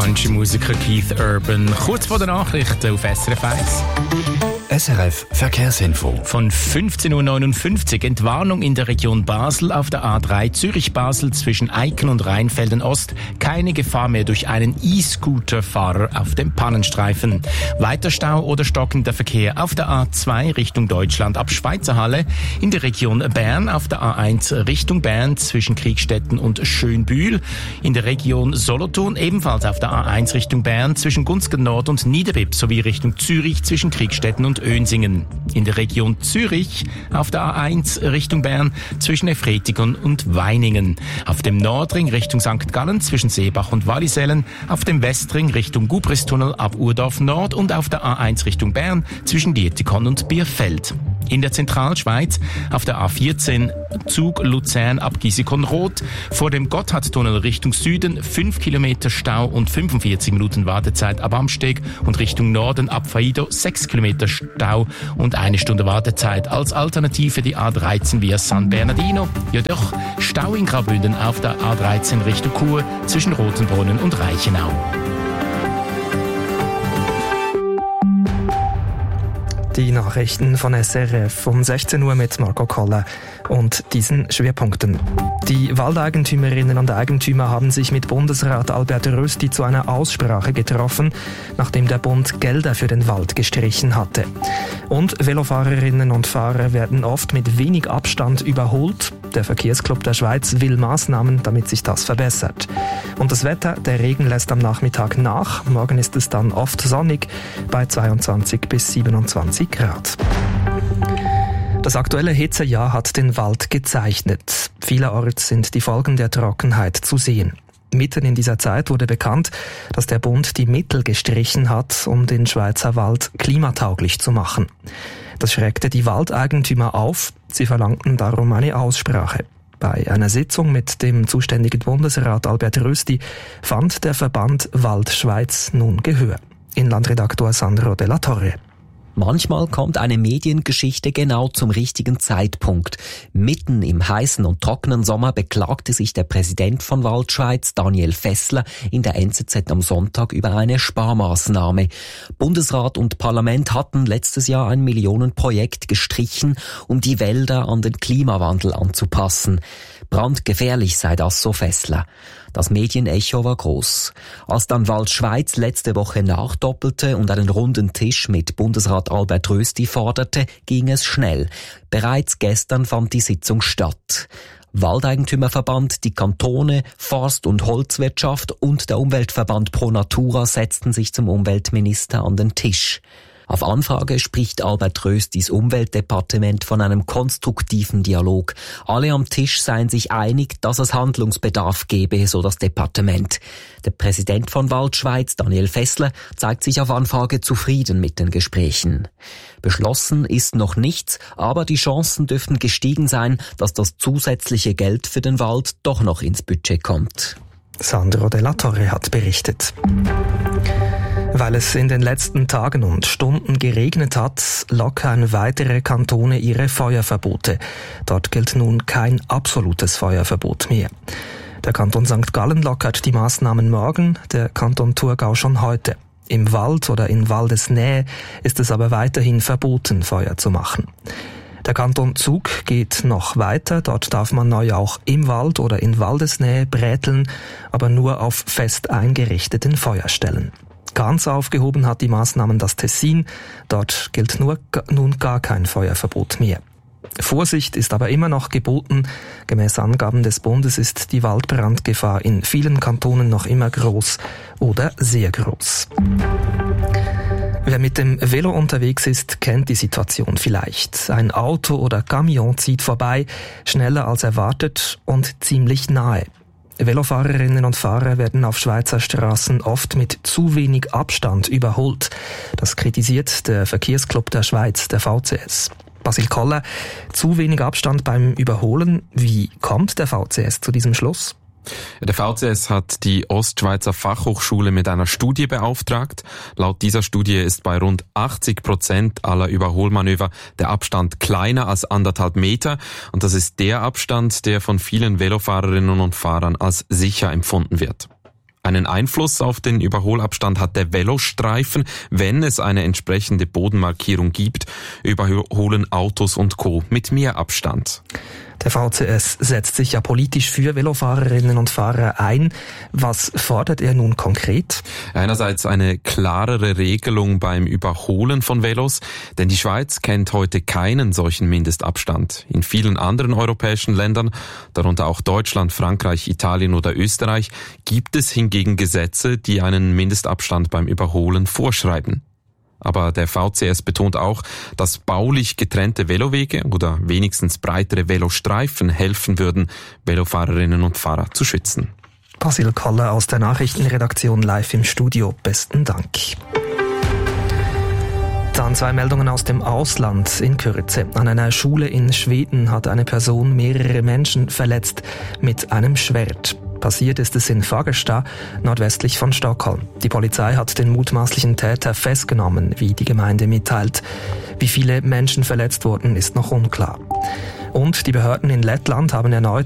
Country-Musiker Keith Urban. Kurz vor der Nachrichten auf SRF 1. SRF Verkehrsinfo. Von 15.59 Uhr Entwarnung in der Region Basel auf der A3 Zürich-Basel zwischen Eiken und Rheinfelden-Ost. Keine Gefahr mehr durch einen E-Scooter-Fahrer auf dem Pannenstreifen. Weiter Stau oder stockender Verkehr auf der A2 Richtung Deutschland ab Schweizerhalle. In der Region Bern auf der A1 Richtung Bern zwischen Kriegstetten und Schönbühl. In der Region Solothurn ebenfalls auf der A1 Richtung Bern zwischen Gunzgen Nord und Niederbipp sowie Richtung Zürich zwischen Kriegstetten und Önsingen. In der Region Zürich auf der A1 Richtung Bern zwischen Efretikon und Weiningen. Auf dem Nordring Richtung St. Gallen zwischen Seebach und Wallisellen. Auf dem Westring Richtung Gubristunnel ab Urdorf Nord und auf der A1 Richtung Bern zwischen Dietikon und Bierfeld. In der Zentralschweiz auf der A14 Zug Luzern ab Gisikon-Roth. Vor dem Gotthardtunnel Richtung Süden 5 Kilometer Stau und 45 Minuten Wartezeit ab Amsteg und Richtung Norden ab Faido 6 Kilometer Stau und 1 Stunde Wartezeit als Alternative die A13 via San Bernardino. Jedoch Stau in Graubünden auf der A13 Richtung Chur zwischen Rotenbrunnen und Reichenau. Die Nachrichten von SRF um 16 Uhr mit Marco Koller und diesen Schwerpunkten. Die Waldeigentümerinnen und Eigentümer haben sich mit Bundesrat Albert Rösti zu einer Aussprache getroffen, nachdem der Bund Gelder für den Wald gestrichen hatte. Und Velofahrerinnen und Fahrer werden oft mit wenig Abstand überholt. Der Verkehrsclub der Schweiz will Maßnahmen, damit sich das verbessert. Und das Wetter, der Regen lässt am Nachmittag nach. Morgen ist es dann oft sonnig bei 22 bis 27 Grad. Das aktuelle Hitzejahr hat den Wald gezeichnet. Vielerorts sind die Folgen der Trockenheit zu sehen. Mitten in dieser Zeit wurde bekannt, dass der Bund die Mittel gestrichen hat, um den Schweizer Wald klimatauglich zu machen. Das schreckte die Waldeigentümer auf. Sie verlangten darum eine Aussprache. Bei einer Sitzung mit dem zuständigen Bundesrat Albert Rösti fand der Verband Wald Schweiz nun Gehör. Inlandredaktor Sandro de la Torre. Manchmal kommt eine Mediengeschichte genau zum richtigen Zeitpunkt. Mitten im heißen und trockenen Sommer beklagte sich der Präsident von Waldschweiz, Daniel Fessler, in der NZZ am Sonntag über eine Sparmaßnahme. Bundesrat und Parlament hatten letztes Jahr ein Millionenprojekt gestrichen, um die Wälder an den Klimawandel anzupassen. Brandgefährlich sei das, so Fessler. Das Medienecho war groß. Als dann Waldschweiz letzte Woche nachdoppelte und einen runden Tisch mit Bundesrat Albert Rösti forderte, ging es schnell. Bereits gestern fand die Sitzung statt. Waldeigentümerverband, die Kantone, Forst- und Holzwirtschaft und der Umweltverband Pro Natura setzten sich zum Umweltminister an den Tisch. Auf Anfrage spricht Albert Röstis Umweltdepartement von einem konstruktiven Dialog. Alle am Tisch seien sich einig, dass es Handlungsbedarf gebe, so das Departement. Der Präsident von Waldschweiz, Daniel Fessler, zeigt sich auf Anfrage zufrieden mit den Gesprächen. Beschlossen ist noch nichts, aber die Chancen dürften gestiegen sein, dass das zusätzliche Geld für den Wald doch noch ins Budget kommt. Sandro de la Torre hat berichtet. Weil es in den letzten Tagen und Stunden geregnet hat, lockern weitere Kantone ihre Feuerverbote. Dort gilt nun kein absolutes Feuerverbot mehr. Der Kanton St. Gallen lockert die Maßnahmen morgen, der Kanton Thurgau schon heute. Im Wald oder in Waldesnähe ist es aber weiterhin verboten, Feuer zu machen. Der Kanton Zug geht noch weiter. Dort darf man neu auch im Wald oder in Waldesnähe bräteln, aber nur auf fest eingerichteten Feuerstellen. Ganz aufgehoben hat die Maßnahmen das Tessin. Dort gilt nun gar kein Feuerverbot mehr. Vorsicht ist aber immer noch geboten. Gemäß Angaben des Bundes ist die Waldbrandgefahr in vielen Kantonen noch immer groß oder sehr groß. Wer mit dem Velo unterwegs ist, kennt die Situation vielleicht. Ein Auto oder Camion zieht vorbei, schneller als erwartet und ziemlich nahe. Velofahrerinnen und Fahrer werden auf Schweizer Straßen oft mit zu wenig Abstand überholt. Das kritisiert der Verkehrsclub der Schweiz, der VCS. Basil Koller, zu wenig Abstand beim Überholen. Wie kommt der VCS zu diesem Schluss? Der VCS hat die Ostschweizer Fachhochschule mit einer Studie beauftragt. Laut dieser Studie ist bei rund 80% aller Überholmanöver der Abstand kleiner als 1,5 Meter. Und das ist der Abstand, der von vielen Velofahrerinnen und Fahrern als sicher empfunden wird. Einen Einfluss auf den Überholabstand hat der Velostreifen. Wenn es eine entsprechende Bodenmarkierung gibt, überholen Autos und Co. mit mehr Abstand. Der VCS setzt sich ja politisch für Velofahrerinnen und Fahrer ein. Was fordert er nun konkret? Einerseits eine klarere Regelung beim Überholen von Velos, denn die Schweiz kennt heute keinen solchen Mindestabstand. In vielen anderen europäischen Ländern, darunter auch Deutschland, Frankreich, Italien oder Österreich, gibt es hingegen Gesetze, die einen Mindestabstand beim Überholen vorschreiben. Aber der VCS betont auch, dass baulich getrennte Velowege oder wenigstens breitere Velostreifen helfen würden, Velofahrerinnen und Fahrer zu schützen. Basil Koller aus der Nachrichtenredaktion live im Studio. Besten Dank. Dann 2 Meldungen aus dem Ausland in Kürze. An einer Schule in Schweden hat eine Person mehrere Menschen verletzt mit einem Schwert. Passiert ist es in Fagersta, nordwestlich von Stockholm. Die Polizei hat den mutmaßlichen Täter festgenommen, wie die Gemeinde mitteilt. Wie viele Menschen verletzt wurden, ist noch unklar. Und die Behörden in Lettland haben erneut